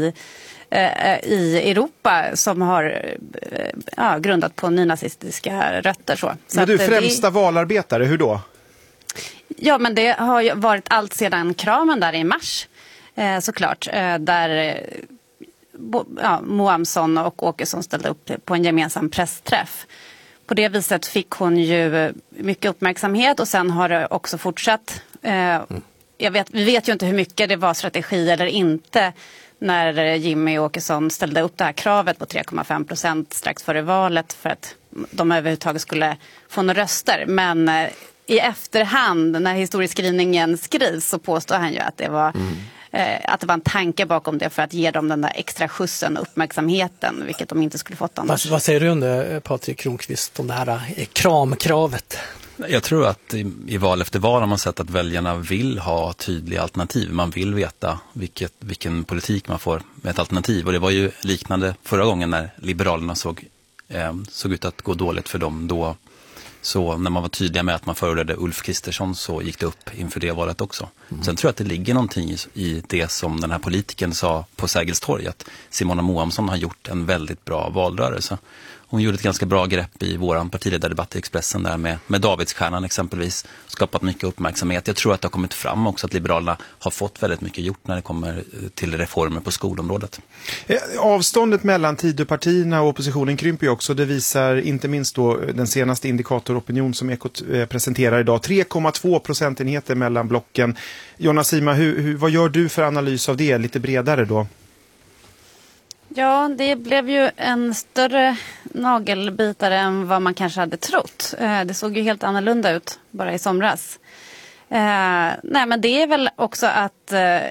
i Europa som har grundat på nynazistiska rötter. Så Men du, främsta valarbetare, hur då? Ja, men det har ju varit allt sedan kramen där i mars, såklart, där Moamsson och Åkesson ställde upp på en gemensam pressträff. På det viset fick hon ju mycket uppmärksamhet, och sen har det också fortsatt. Vi vet ju inte hur mycket det var strategi eller inte när Jimmie Åkesson ställde upp det här kravet på 3,5% strax före valet för att de överhuvudtaget skulle få några röster. Men i efterhand, när historieskrivningen skrivs, så påstår han ju att det var en tanke bakom det för att ge dem den där extra skjutsen och uppmärksamheten, vilket de inte skulle fått annars. Vad säger du om det, Patrik Kronqvist, om det här kramkravet? Jag tror att i val efter val har man sett att väljarna vill ha tydliga alternativ. Man vill veta vilken politik man får med ett alternativ. Och det var ju liknande förra gången när Liberalerna såg ut att gå dåligt för dem. Då Så när man var tydliga med att man förordade Ulf Kristersson så gick det upp inför det valet också. Sen tror jag att det ligger någonting i det som den här politikern sa på Sergels torg, att Simona Moamsson har gjort en väldigt bra valrörelse. Hon gjorde ett ganska bra grepp i våran partiledardebatt i Expressen där med Davidsstjärnan exempelvis, skapat mycket uppmärksamhet. Jag tror att det har kommit fram också att Liberalerna har fått väldigt mycket gjort när det kommer till reformer på skolområdet. Avståndet mellan Tidöpartierna och oppositionen krymper ju också. Det visar inte minst då den senaste indikatoropinion som Ekot presenterar idag. 3,2 procentenheter mellan blocken. Jonna Sima, vad gör du för analys av det lite bredare då? Ja, det blev ju en större nagelbitare än vad man kanske hade trott. Det såg ju helt annorlunda ut bara i somras. Nej, men det är väl också att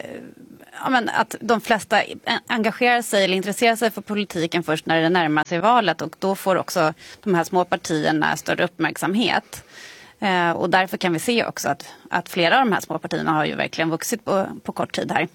de flesta engagerar sig eller intresserar sig för politiken först när det närmar sig valet, och då får också de här små partierna större uppmärksamhet. Och därför kan vi se också att flera av de här små partierna har ju verkligen vuxit på kort tid här.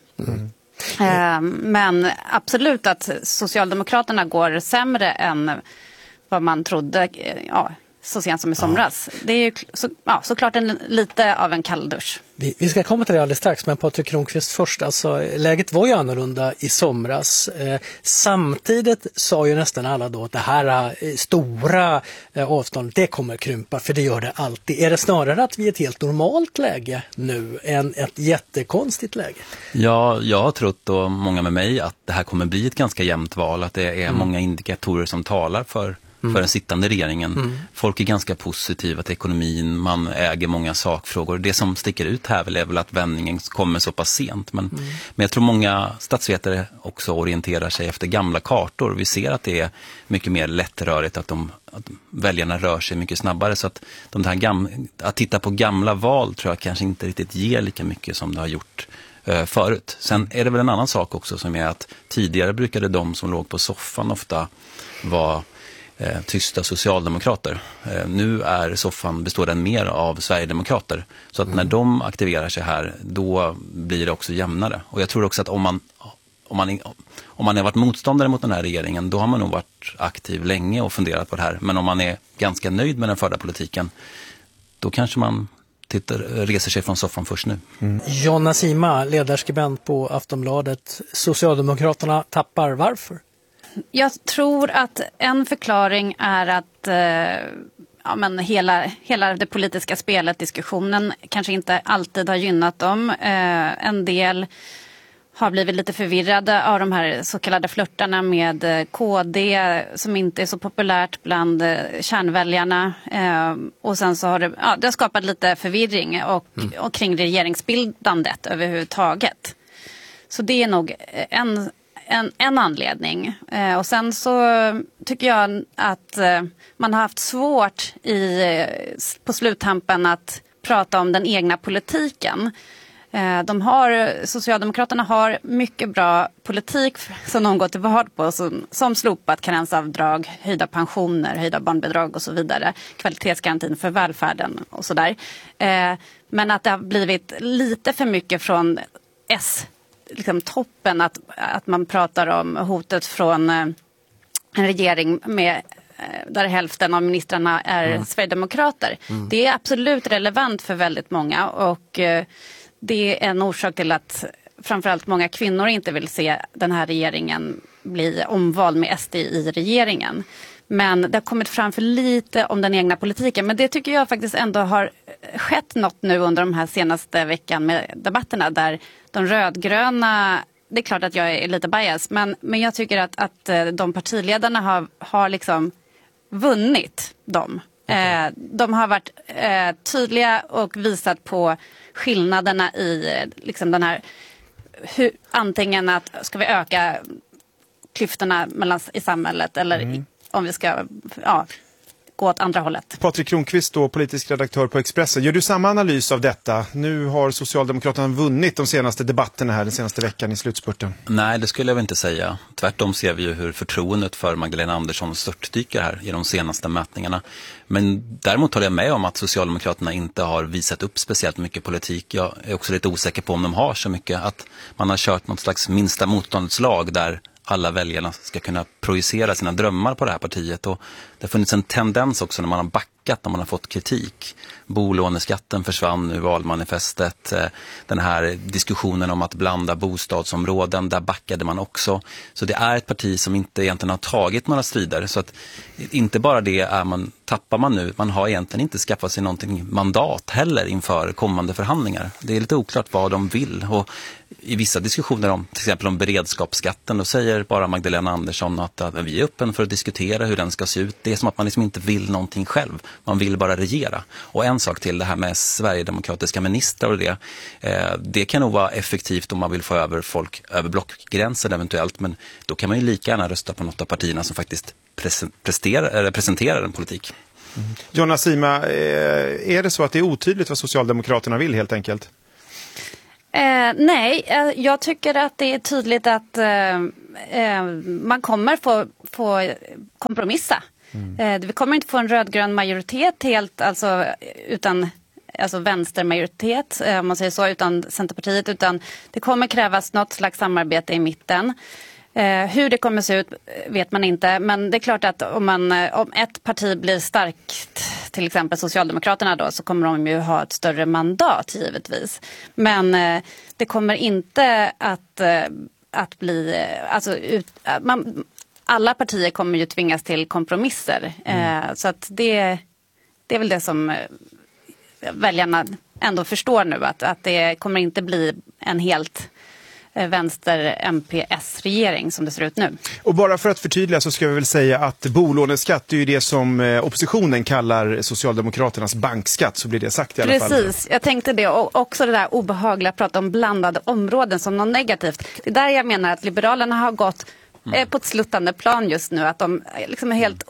Men absolut att Socialdemokraterna går sämre än vad man trodde så sent som i somras. Det är ju såklart lite av en kalldusch. Vi ska komma till det alldeles strax, men Patrik Kronqvist först. Alltså, läget var ju annorlunda i somras. Samtidigt sa ju nästan alla då att det här stora avståndet, det kommer krympa, för det gör det alltid. Är det snarare att vi är ett helt normalt läge nu än ett jättekonstigt läge? Ja, jag har trott, och många med mig, att det här kommer bli ett ganska jämnt val. Att det är många indikatorer som talar för den sittande regeringen. Folk är ganska positiva till ekonomin, man äger många sakfrågor. Det som sticker ut här är väl att vändningen kommer så pass sent. Men jag tror många statsvetare också orienterar sig efter gamla kartor. Vi ser att det är mycket mer lättrörigt, att väljarna rör sig mycket snabbare. Så att att titta på gamla val tror jag kanske inte riktigt ger lika mycket som det har gjort förut. Sen är det väl en annan sak också, som är att tidigare brukade de som låg på soffan ofta vara tysta socialdemokrater. Nu består den mer av sverigedemokrater. Så att när de aktiverar sig här, då blir det också jämnare. Och jag tror också att om man har varit motståndare mot den här regeringen, då har man nog varit aktiv länge och funderat på det här. Men om man är ganska nöjd med den förda politiken, då kanske man reser sig från soffan först nu. Jonna Sima, ledarskribent på Aftonbladet. Socialdemokraterna tappar. Varför? Jag tror att en förklaring är att hela det politiska spelet, diskussionen, kanske inte alltid har gynnat dem. En del har blivit lite förvirrade av de här så kallade flörtarna med KD, som inte är så populärt bland kärnväljarna. Och sen så har det har skapat lite förvirring och kring regeringsbildandet överhuvudtaget. Så det är nog en anledning. Och sen så tycker jag att man har haft svårt på sluttampen att prata om den egna politiken. Socialdemokraterna har mycket bra politik som de går till val på, som slopat karensavdrag, höjda pensioner, höjda barnbidrag och så vidare, kvalitetsgarantin för välfärden och sådär. Men att det har blivit lite för mycket från toppen, att man pratar om hotet från en regering där hälften av ministrarna är sverigedemokrater. Det är absolut relevant för väldigt många, och det är en orsak till att framförallt många kvinnor inte vill se den här regeringen bli omvald med SD i regeringen. Men det har kommit fram för lite om den egna politiken. Men det tycker jag faktiskt ändå har skett något nu under de här senaste veckan med debatterna, där de rödgröna, det är klart att jag är lite bias, men jag tycker att de partiledarna har liksom vunnit dem. De har varit tydliga och visat på skillnaderna i liksom den här, antingen att ska vi öka klyftorna i samhället, eller om vi ska gå åt andra hållet. Patrik Kronqvist, då, politisk redaktör på Expressen. Gör du samma analys av detta? Nu har Socialdemokraterna vunnit de senaste debatterna här den senaste veckan i slutspurten. Nej, det skulle jag väl inte säga. Tvärtom ser vi ju hur förtroendet för Magdalena Andersson störtdyker här i de senaste mätningarna. Men däremot håller jag med om att Socialdemokraterna inte har visat upp speciellt mycket politik. Jag är också lite osäker på om de har så mycket. Att man har kört något slags minsta motståndslag där alla väljarna ska kunna projicera sina drömmar på det här partiet. Och det har funnits en tendens också när man har backat backat när man har fått kritik. Bolåneskatten försvann nu, valmanifestet. Den här diskussionen om att blanda bostadsområden, där backade man också. Så det är ett parti som inte egentligen har tagit några strider. Så att inte bara det tappar man nu. Man har egentligen inte skaffat sig någonting mandat heller inför kommande förhandlingar. Det är lite oklart vad de vill. Och i vissa diskussioner om till exempel om beredskapsskatten, då säger bara Magdalena Andersson att vi är öppen för att diskutera hur den ska se ut. Det är som att man liksom inte vill någonting själv. Man vill bara regera. Och en sak till, det här med sverigedemokratiska ministrar och det kan nog vara effektivt om man vill få över folk över blockgränsen eventuellt, men då kan man ju lika gärna rösta på något av partierna som faktiskt presenterar en politik. Jonna Sima, är det så att det är otydligt vad Socialdemokraterna vill helt enkelt? Nej, jag tycker att det är tydligt att man kommer få kompromissa. Vi kommer inte få en rödgrön majoritet helt, utan vänstermajoritet, om man säger så, utan Centerpartiet, utan det kommer krävas något slags samarbete i mitten. Hur det kommer se ut vet man inte, men det är klart att om ett parti blir starkt, till exempel Socialdemokraterna då, så kommer de ju ha ett större mandat givetvis. Men det kommer inte att bli, alla partier kommer ju tvingas till kompromisser. Så att det är väl det som väljarna ändå förstår nu, att det kommer inte bli en helt vänster-MPS-regering som det ser ut nu. Och bara för att förtydliga så ska vi väl säga att bolåneskatt är ju det som oppositionen kallar Socialdemokraternas bankskatt, så blir det sagt i alla fall. Precis, jag tänkte det, och också det där obehagliga att prata om blandade områden som något negativt. Det är där jag menar att Liberalerna har gått på ett sluttande plan just nu, att de liksom är helt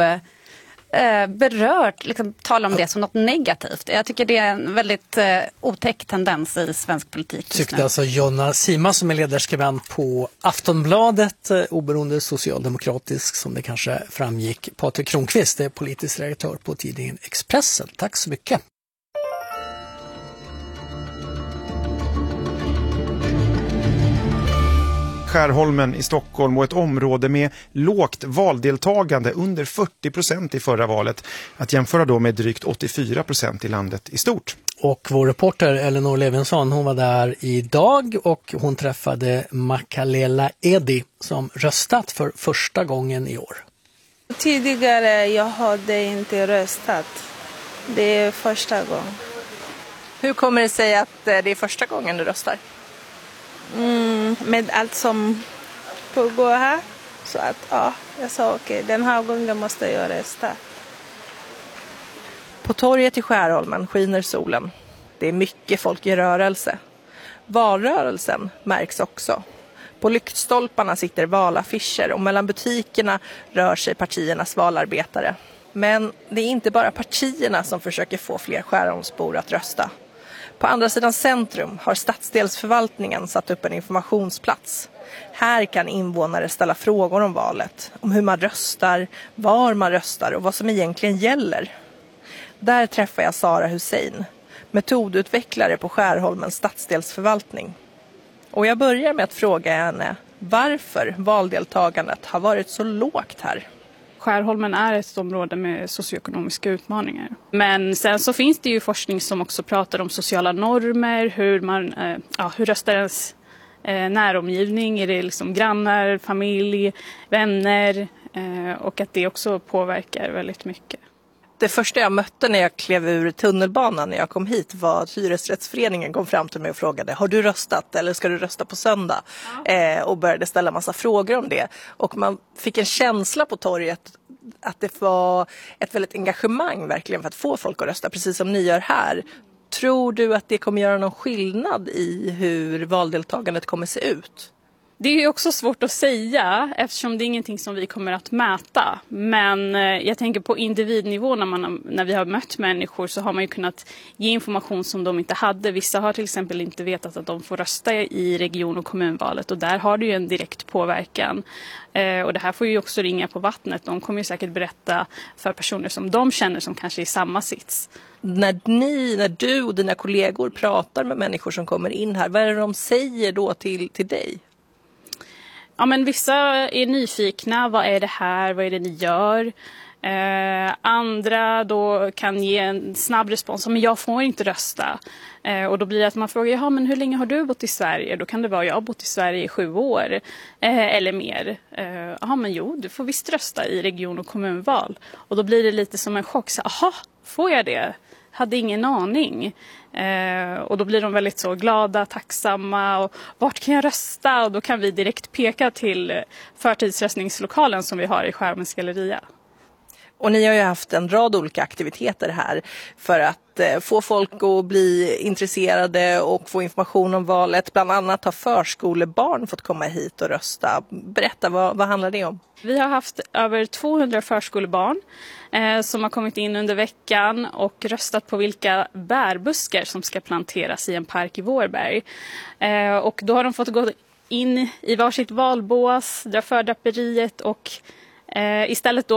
berört, liksom talar om det som något negativt. Jag tycker det är en väldigt otäck tendens i svensk politik. Tyckte alltså Jonna Sima, som är ledarskribent på Aftonbladet, oberoende socialdemokratisk, som det kanske framgick. Patrik Kronqvist är politisk redaktör på tidningen Expressen. Tack så mycket. Skärholmen i Stockholm och ett område med lågt valdeltagande, under 40% i förra valet. Att jämföra då med drygt 84% i landet i stort. Och vår reporter Elinor Levinson, hon var där idag och hon träffade Makalela Edi som röstat för första gången i år. Tidigare jag hade inte röstat. Det är första gången. Hur kommer det sig att det är första gången du röstar? Med allt som pågår här. Så att jag sa okej, den här gången måste jag rösta. På torget i Skärholmen skiner solen. Det är mycket folk i rörelse. Valrörelsen märks också. På lyktstolparna sitter valaffischer och mellan butikerna rör sig partiernas valarbetare. Men det är inte bara partierna som försöker få fler Skärholmsbor att rösta. På andra sidan centrum har stadsdelsförvaltningen satt upp en informationsplats. Här kan invånare ställa frågor om valet, om hur man röstar, var man röstar och vad som egentligen gäller. Där träffar jag Sara Hussein, metodutvecklare på Skärholmens stadsdelsförvaltning. Och jag börjar med att fråga henne varför valdeltagandet har varit så lågt här. Skärholmen är ett område med socioekonomiska utmaningar. Men sen så finns det ju forskning som också pratar om sociala normer, hur röstar ens näromgivning, är det liksom grannar, familj, vänner, och att det också påverkar väldigt mycket. Det första jag mötte när jag klev ur tunnelbanan när jag kom hit var att hyresrättsföreningen kom fram till mig och frågade: har du röstat eller ska du rösta på söndag? Och började ställa massa frågor om det. Och man fick en känsla på torget att det var ett väldigt engagemang verkligen för att få folk att rösta, precis som ni gör här. Tror du att det kommer göra någon skillnad i hur valdeltagandet kommer se ut? Det är ju också svårt att säga eftersom det är ingenting som vi kommer att mäta. Men jag tänker på individnivå när vi har mött människor så har man ju kunnat ge information som de inte hade. Vissa har till exempel inte vetat att de får rösta i region- och kommunvalet och där har det ju en direkt påverkan. Och det här får ju också ringa på vattnet. De kommer ju säkert berätta för personer som de känner som kanske är i samma sits. När du och dina kollegor pratar med människor som kommer in här, vad är det de säger då till dig? Ja, men vissa är nyfikna. Vad är det här? Vad är det ni gör? Andra då kan ge en snabb respons, men jag får inte rösta. Och då blir det att man frågar, jaha, men hur länge har du bott i Sverige? Då kan det vara, jag har bott i Sverige i 7 år eller mer. Jaha, men jo, du får visst rösta i region- och kommunval. Och då blir det lite som en chock, så aha, får jag det? Hade ingen aning. Och då blir de väldigt så glada, tacksamma och vart kan jag rösta? Och då kan vi direkt peka till förtidsröstningslokalen som vi har i Skärmens galleria. Och ni har ju haft en rad olika aktiviteter här för att få folk att bli intresserade och få information om valet. Bland annat har förskolebarn fått komma hit och rösta. Berätta, vad handlar det om? Vi har haft över 200 förskolebarn som har kommit in under veckan och röstat på vilka bärbuskar som ska planteras i en park i Vårberg. Och då har de fått gå in i varsitt valbås, dra fördraperiet och istället då